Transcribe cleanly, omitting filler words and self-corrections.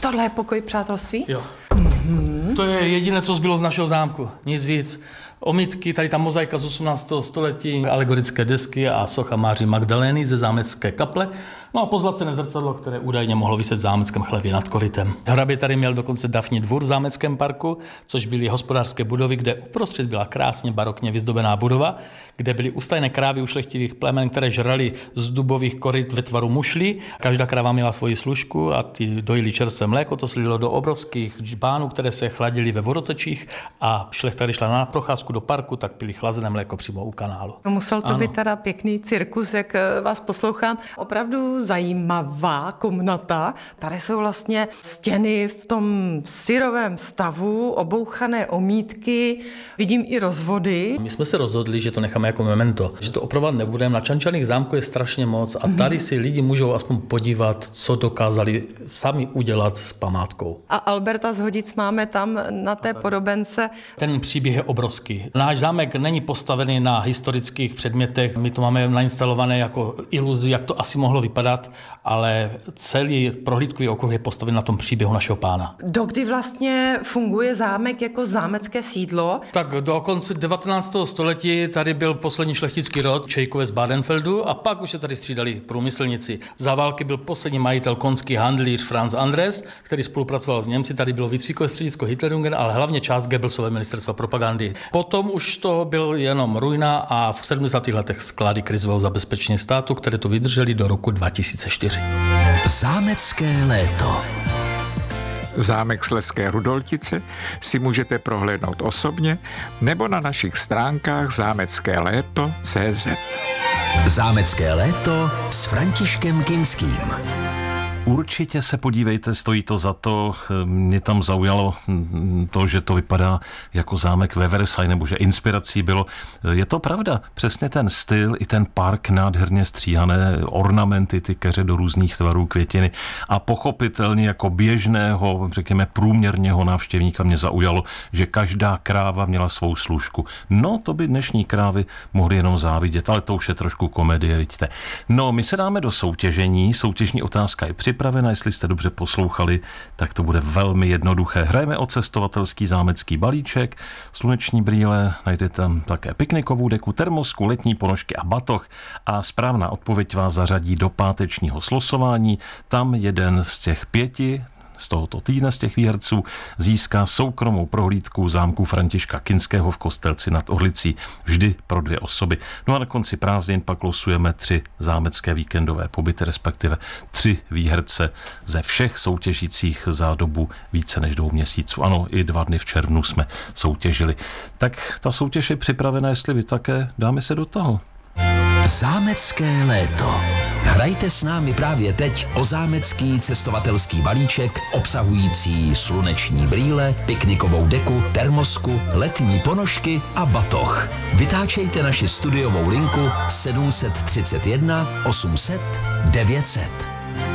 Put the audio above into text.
Tohle je pokoj přátelství? Jo. To je jediné, co zbylo z našeho zámku. Nic víc. Omítky, tady ta mozaika z 18. století, alegorické desky a socha Máří Magdalény ze zámecké kaple. No a pozlacené zrcadlo, které údajně mohlo viset v zámeckém chlevě nad korytem. Hrabě tady měl dokonce dafní dvůr v zámeckém parku, což byly hospodářské budovy, kde uprostřed byla krásně barokně vyzdobená budova, kde byly ustajné krávy ušlechtilých plemen, které žrali z dubových koryt ve tvaru mušlí. Každá kráva měla svoji služku a ty dojili čerstvé mléko, to slilo do obrovských žbánů, které se chladily ve vodotečích, a šlechta, když šla na procházku do parku, tak pili chlazené mléko přímo u kanálu. Musel to být teda pěkný cirkus, jak vás poslouchám. Opravdu zajímavá komnata. Tady jsou vlastně stěny v tom syrovém stavu, obouchané omítky, vidím i rozvody. My jsme se rozhodli, že to necháme jako memento, že to opravovat nebudeme. Na Čančaných zámku je strašně moc a tady si lidi můžou aspoň podívat, co dokázali sami udělat s památkou. A Alberta z Hodic máme tam na té podobence. Ten příběh je obrovský. Náš zámek není postavený na historických předmětech, my to máme nainstalované jako iluzi, jak to asi mohlo vypadat, ale celý prohlídkový okruh je postaven na tom příběhu našeho pána. Dokdy vlastně funguje zámek jako zámecké sídlo? Tak do konce 19. století tady byl poslední šlechtický rod Čejkové z Badenfeldu a pak už se tady střídali průmyslníci. Za války byl poslední majitel konský handlíř Franz Andres, který spolupracoval s Němci. Tady bylo výcvikové středisko Hitlerjungen, ale hlavně část Goebbelsové ministerstva propagandy. Potom už to byl jenom ruina a v 70. letech sklady krizového zabezpečení státu, které to vydržely do roku 2004. Zámecké léto. Zámek Slezské Rudoltice si můžete prohlédnout osobně nebo na našich stránkách zámeckéléto.cz. Zámecké léto s Františkem Kinským. Určitě se podívejte, stojí to za to. Mě tam zaujalo to, že to vypadá jako zámek ve Versailles, nebo že inspirací bylo. Je to pravda, přesně ten styl, i ten park, nádherně stříhané ornamenty, ty keře do různých tvarů, květiny, a pochopitelně jako běžného, řekněme průměrného návštěvníka mě zaujalo, že každá kráva měla svou služku. No, to by dnešní krávy mohly jenom závidět, ale to už je trošku komedie, vidíte. No, my se dáme do soutěžení, soutěžní otázka je připravena, jestli jste dobře poslouchali, tak to bude velmi jednoduché. Hrajeme o cestovatelský zámecký balíček, sluneční brýle, najdete tam také piknikovou deku, termosku, letní ponožky a batoh a správná odpověď vás zařadí do pátečního slosování. Tam jeden z těch 5 z tohoto týdne z těch výherců získá soukromou prohlídku zámku Františka Kinského v Kostelci nad Orlicí, vždy pro 2 osoby. No a na konci prázdnin pak losujeme 3 zámecké víkendové pobyty, respektive 3 výherce ze všech soutěžících za dobu více než 2 měsíců. Ano, i 2 dny v červnu jsme soutěžili. Tak ta soutěž je připravená, jestli vy také, dáme se do toho. Zámecké léto. Hrajte s námi právě teď o zámecký cestovatelský balíček obsahující sluneční brýle, piknikovou deku, termosku, letní ponožky a batoh. Vytáčejte naši studiovou linku 731 800 900.